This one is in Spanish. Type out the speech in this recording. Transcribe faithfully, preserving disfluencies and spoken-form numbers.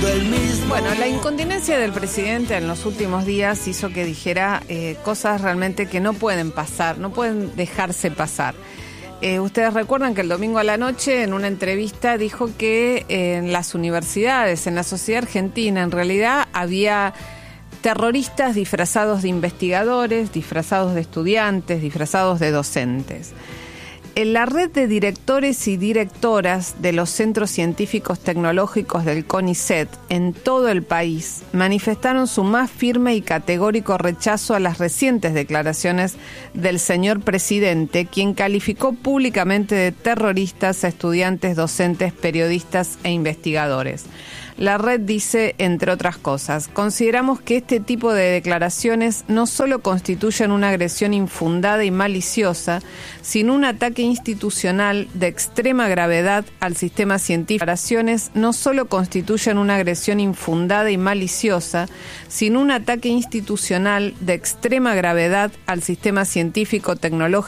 viviendo el mismo. Bueno, la incontinencia del presidente en los últimos días hizo que dijera eh, cosas realmente que no pueden pasar, no pueden dejarse pasar. Eh, ustedes recuerdan que el domingo a la noche en una entrevista dijo que eh, en las universidades, en la sociedad argentina, en realidad había terroristas disfrazados de investigadores, disfrazados de estudiantes, disfrazados de docentes. En la red de directores y directoras de los centros científicos tecnológicos del CONICET en todo el país manifestaron su más firme y categórico rechazo a las recientes declaraciones del señor presidente, quien calificó públicamente de terroristas a estudiantes, docentes, periodistas e investigadores. La red dice, entre otras cosas, consideramos que este tipo de declaraciones no solo constituyen una agresión infundada y maliciosa, sino un ataque institucional de extrema gravedad al sistema científico. Declaraciones no solo constituyen una agresión infundada y maliciosa, sino un ataque institucional de extrema gravedad al sistema científico, tecnológico